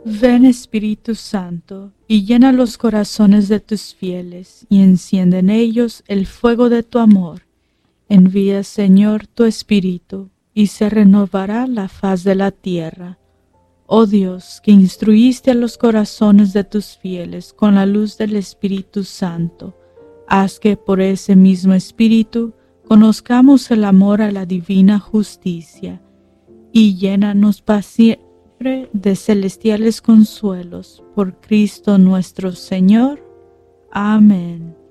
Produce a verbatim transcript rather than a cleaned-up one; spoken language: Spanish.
Ven Espíritu Santo, y llena los corazones de tus fieles, y enciende en ellos el fuego de tu amor. Envía, Señor, tu Espíritu, y se renovará la faz de la tierra. Oh Dios, que instruiste a los corazones de tus fieles con la luz del Espíritu Santo, haz que por ese mismo Espíritu conozcamos el amor a la divina justicia, y llénanos paciente de celestiales consuelos, por Cristo nuestro Señor. Amén.